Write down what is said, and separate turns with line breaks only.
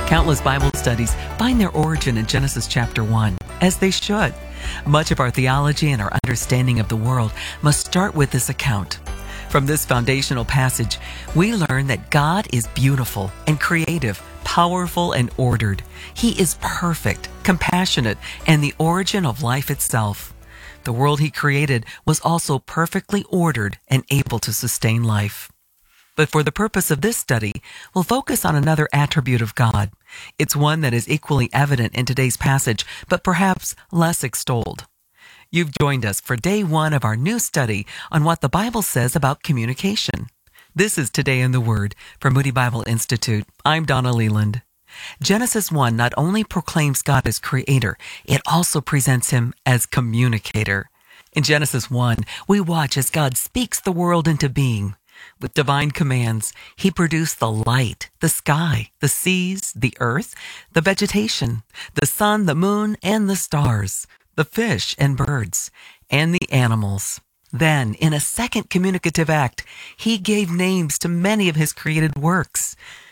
Countless Bible studies find their origin in Genesis chapter 1, as they should. Much of our theology and our understanding of the world must start with this account. From this foundational passage, we learn that God is beautiful and creative, powerful and ordered. He is perfect, compassionate, and the origin of life itself. The world He created was also perfectly ordered and able to sustain life. But for the purpose of this study, we'll focus on another attribute of God. It's one that is equally evident in today's passage, but perhaps less extolled. You've joined us for day 1 of our new study on what the Bible says about communication. This is Today in the Word from Moody Bible Institute. I'm Donna Leland. Genesis 1 not only proclaims God as creator, it also presents Him as communicator. In Genesis 1, we watch as God speaks the world into being. With divine commands, He produced the light, the sky, the seas, the earth, the vegetation, the sun, the moon, and the stars, the fish and birds, and the animals. Then, in a second communicative act, He gave names to many of His created works.